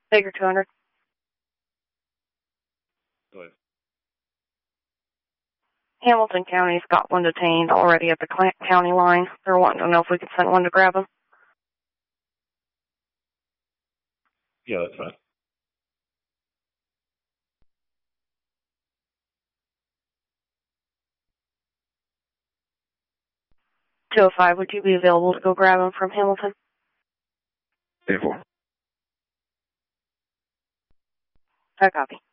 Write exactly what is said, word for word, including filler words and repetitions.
Baker two hundred. Go ahead. Hamilton County's got one detained already at the county line. They're wanting to know if we could send one to grab him. Yeah, that's fine. two oh five, would you be available to go grab him from Hamilton? ten four. I copy.